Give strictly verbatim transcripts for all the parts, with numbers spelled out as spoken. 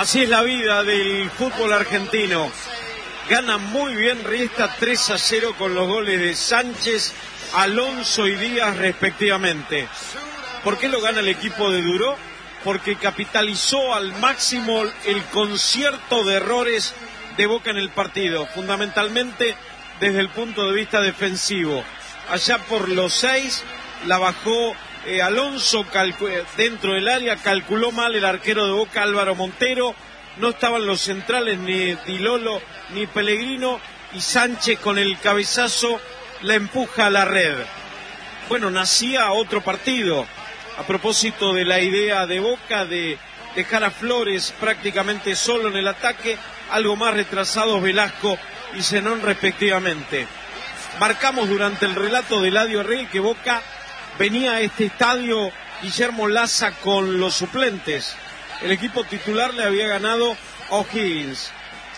Así es la vida del fútbol argentino. Gana muy bien Riestra tres a cero con los goles de Sánchez, Alonso y Díaz respectivamente. ¿Por qué lo gana el equipo de Duró? Porque capitalizó al máximo el concierto de errores de Boca en el partido, fundamentalmente desde el punto de vista defensivo. Allá por los seis la bajó eh, Alonso dentro del área, calculó mal el arquero de Boca, Álvaro Montero, no estaban los centrales ni Di Lolo ni Pellegrino, y Sánchez con el cabezazo la empuja a la red. Bueno, nacía otro partido, a propósito de la idea de Boca de dejar a Flores prácticamente solo en el ataque, algo más retrasados Velasco y Zenón respectivamente. Marcamos durante el relato de Eladio Rey que Boca venía a este estadio Guillermo Laza con los suplentes. El equipo titular le había ganado a O'Higgins.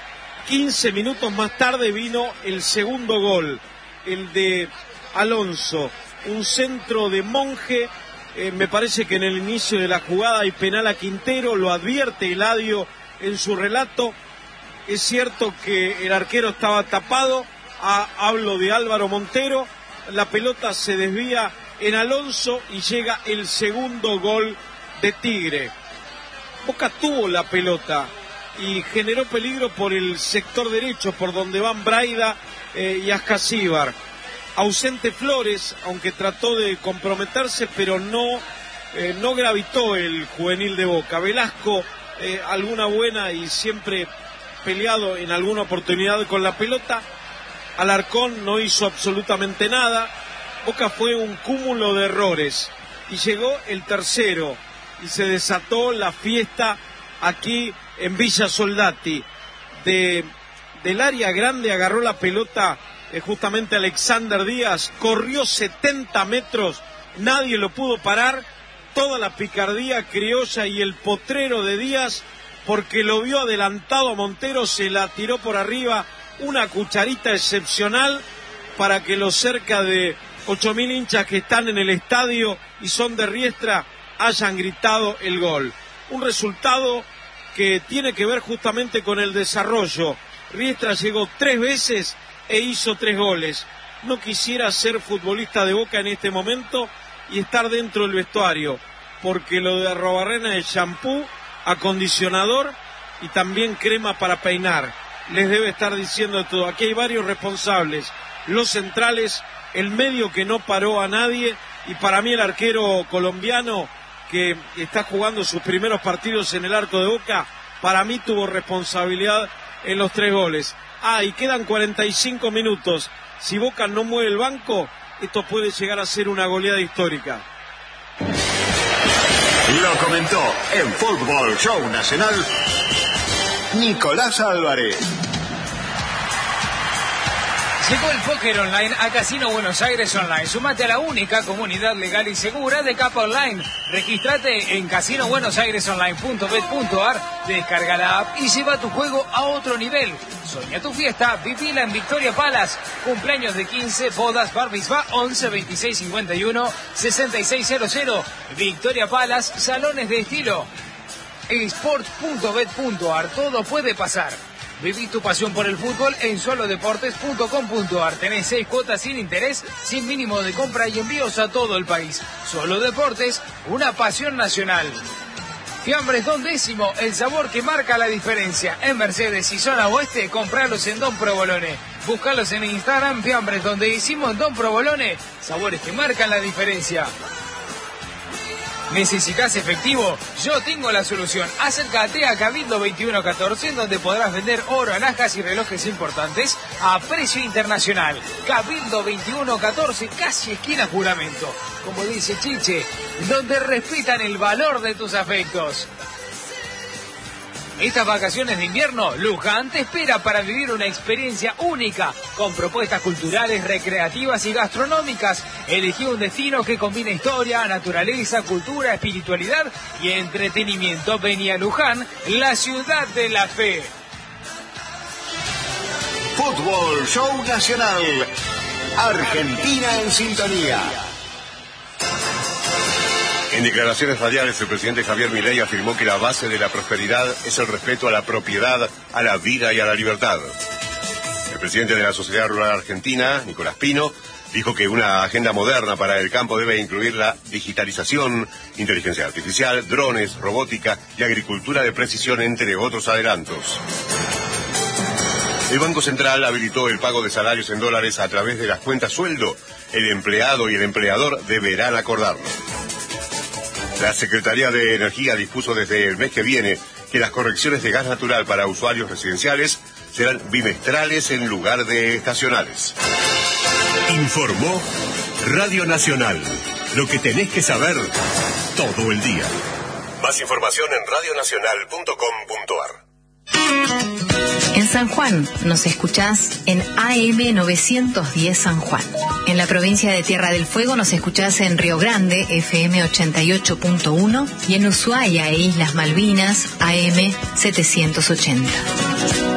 quince minutos más tarde vino el segundo gol, el de Alonso, un centro de Monje. Eh, me parece que en el inicio de la jugada hay penal a Quintero, lo advierte Eladio en su relato. Es cierto que el arquero estaba tapado, ah, hablo de Álvaro Montero, la pelota se desvía en Alonso y llega el segundo gol de Tigre. Boca tuvo la pelota y generó peligro por el sector derecho, por donde van Braida eh, y Ascasíbar. Ausente Flores, aunque trató de comprometerse, pero no, eh, no gravitó el juvenil de Boca. Velasco, eh, alguna buena y siempre peleado en alguna oportunidad con la pelota. Alarcón no hizo absolutamente nada. Boca fue un cúmulo de errores y llegó el tercero y se desató la fiesta aquí en Villa Soldati. De, del área grande agarró la pelota eh, justamente Alexander Díaz, corrió setenta metros, nadie lo pudo parar, toda la picardía criolla y el potrero de Díaz, porque lo vio adelantado a Montero, se la tiró por arriba, una cucharita excepcional para que los cerca de ocho mil hinchas que están en el estadio y son de Riestra hayan gritado el gol. Un resultado que tiene que ver justamente con el desarrollo. Riestra llegó tres veces e hizo tres goles. No quisiera ser futbolista de Boca en este momento y estar dentro del vestuario, porque lo de Arrobarrena es shampoo, acondicionador y también crema para peinar. Les debe estar diciendo de todo. Aquí hay varios responsables, los centrales, el medio que no paró a nadie, y para mí el arquero colombiano que está jugando sus primeros partidos en el arco de Boca, para mí tuvo responsabilidad en los tres goles. Ah, y quedan cuarenta y cinco minutos. Si Boca no mueve el banco, esto puede llegar a ser una goleada histórica. Lo comentó en Fútbol Show Nacional Nicolás Álvarez. Llegó el póker online a Casino Buenos Aires Online. Sumate a la única comunidad legal y segura de Capa Online. Regístrate en casino buenos aires online punto bet punto ar, descarga la app y lleva tu juego a otro nivel. Soña tu fiesta, vivila en Victoria Palace. Cumpleaños de quince, bodas, bar mitzvah, once, veintiséis, cincuenta y uno, sesenta y seis cero cero. Victoria Palace, salones de estilo. esports punto bet punto ar, todo puede pasar. Viví tu pasión por el fútbol en solo deportes punto com punto ar. Tenés seis cuotas sin interés, sin mínimo de compra y envíos a todo el país. Solo Deportes, una pasión nacional. Fiambres Don Décimo, el sabor que marca la diferencia. En Mercedes y zona oeste, compralos en Don Provolone. Búscalos en Instagram, Fiambres donde hicimos Don Provolone. Sabores que marcan la diferencia. ¿Necesitas efectivo? Yo tengo la solución. Acércate a Cabildo veintiuno catorce, donde podrás vender oro, alhajas y relojes importantes a precio internacional. Cabildo veintiuno catorce, casi esquina Juramento. Como dice Chiche, donde respetan el valor de tus afectos. Estas vacaciones de invierno, Luján te espera para vivir una experiencia única, con propuestas culturales, recreativas y gastronómicas. Elegí un destino que combina historia, naturaleza, cultura, espiritualidad y entretenimiento. Vení a Luján, la ciudad de la fe. Fútbol Show Nacional. Argentina en sintonía. En declaraciones radiales, el presidente Javier Milei afirmó que la base de la prosperidad es el respeto a la propiedad, a la vida y a la libertad. El presidente de la Sociedad Rural Argentina, Nicolás Pino, dijo que una agenda moderna para el campo debe incluir la digitalización, inteligencia artificial, drones, robótica y agricultura de precisión, entre otros adelantos. El Banco Central habilitó el pago de salarios en dólares a través de las cuentas sueldo. El empleado y el empleador deberán acordarlo. La Secretaría de Energía dispuso desde el mes que viene que las correcciones de gas natural para usuarios residenciales serán bimestrales en lugar de estacionales. Informó Radio Nacional. Lo que tenés que saber todo el día. Más información en radio nacional punto com punto a r. En San Juan nos escuchás en A M novecientos diez San Juan. En la provincia de Tierra del Fuego nos escuchás en Río Grande, F M ochenta y ocho punto uno, y en Ushuaia e Islas Malvinas, A M setecientos ochenta.